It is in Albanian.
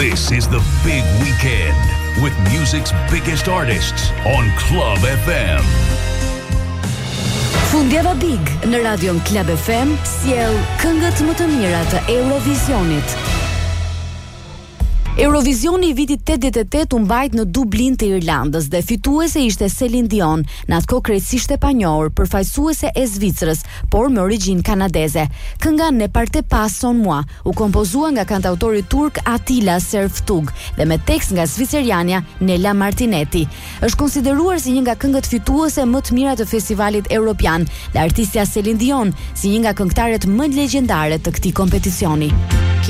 This is the big weekend with music's biggest artists on Club FM. Fundjava Big në radion Club FM sjell këngët më të mira të Eurovisionit. Eurovisioni i vitit 88 u mbajt në Dublin të Irlandës dhe fituese ishte Celine Dion, në atë kohë krejtësisht e panjohur, përfaqësuese e Zvicrës, por me origjinë kanadeze. Kënga Ne parte pas son moi u kompozua nga kantautori turk Attila Serftug dhe me tekst nga zviceriania Nela Martinetti. Është konsideruar si një nga këngët fituese më të mira të festivalit evropian dhe artistja Celine Dion si një nga këngëtarët më legjendare të këtij kompeticioni.